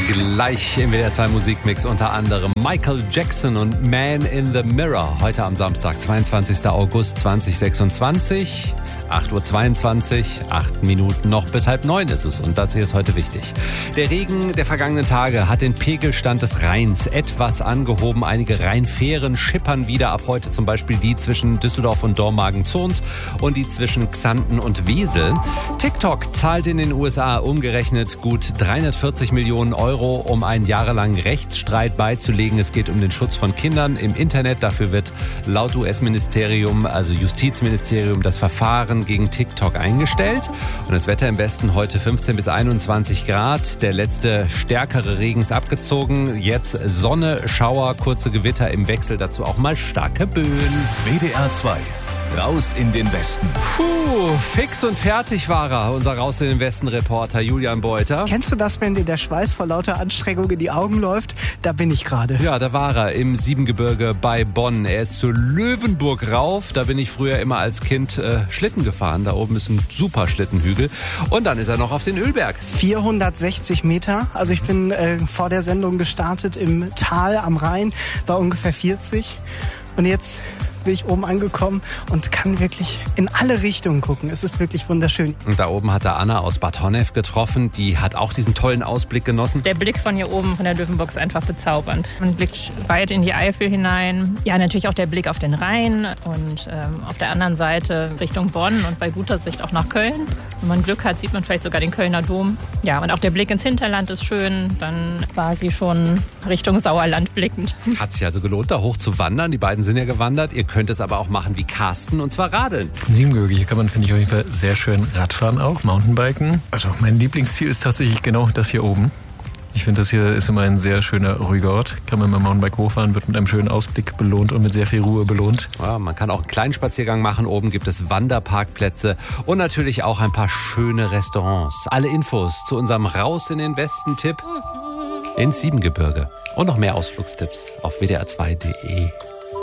Gleich im WDR 2 Musikmix unter anderem Michael Jackson und Man in the Mirror. Heute am Samstag, 22. August 2026. 8.22 Uhr, 8 Minuten noch bis 8:30 ist es und das hier ist heute wichtig. Der Regen der vergangenen Tage hat den Pegelstand des Rheins etwas angehoben. Einige Rheinfähren schippern wieder ab heute, zum Beispiel die zwischen Düsseldorf und Dormagen-Zons und die zwischen Xanten und Wesel. TikTok zahlt in den USA umgerechnet gut 340 Millionen Euro, um einen jahrelangen Rechtsstreit beizulegen. Es geht um den Schutz von Kindern im Internet. Dafür wird laut US-Ministerium, also Justizministerium, das Verfahren gegen TikTok eingestellt. Und das Wetter im Westen heute 15 bis 21 Grad. Der letzte stärkere Regen ist abgezogen. Jetzt Sonne, Schauer, kurze Gewitter im Wechsel. Dazu auch mal starke Böen. WDR 2. Raus in den Westen. Puh, fix und fertig war er, unser Raus in den Westen-Reporter Julian Beuter. Kennst du das, wenn dir der Schweiß vor lauter Anstrengung in die Augen läuft? Da bin ich gerade. Ja, da war er im Siebengebirge bei Bonn. Er ist zur Löwenburg rauf. Da bin ich früher immer als Kind Schlitten gefahren. Da oben ist ein super Schlittenhügel. Und dann ist er noch auf den Ölberg. 460 Meter. Also ich bin vor der Sendung gestartet im Tal am Rhein, war ungefähr 40. Und jetzt bin ich oben angekommen und kann wirklich in alle Richtungen gucken. Es ist wirklich wunderschön. Und da oben hat er Anna aus Bad Honnef getroffen. Die hat auch diesen tollen Ausblick genossen. Der Blick von hier oben von der Löwenburg ist einfach bezaubernd. Man blickt weit in die Eifel hinein. Ja, natürlich auch der Blick auf den Rhein und auf der anderen Seite Richtung Bonn und bei guter Sicht auch nach Köln. Wenn man Glück hat, sieht man vielleicht sogar den Kölner Dom. Ja, und auch der Blick ins Hinterland ist schön. Dann quasi schon Richtung Sauerland blickend. Hat sich also gelohnt, da hoch zu wandern. Die beiden sind ja gewandert. Ihr könnt es aber auch machen wie Carsten, und zwar radeln. In Siebengebirge, hier kann man, finde ich, auf jeden Fall sehr schön Radfahren auch, Mountainbiken. Also mein Lieblingsziel ist tatsächlich genau das hier oben. Ich finde, das hier ist immer ein sehr schöner, ruhiger Ort. Kann man mit dem Mountainbike hochfahren, wird mit einem schönen Ausblick belohnt und mit sehr viel Ruhe belohnt. Ja, man kann auch einen kleinen Spaziergang machen. Oben gibt es Wanderparkplätze und natürlich auch ein paar schöne Restaurants. Alle Infos zu unserem Raus in den Westen-Tipp ins Siebengebirge. Und noch mehr Ausflugstipps auf wdr2.de.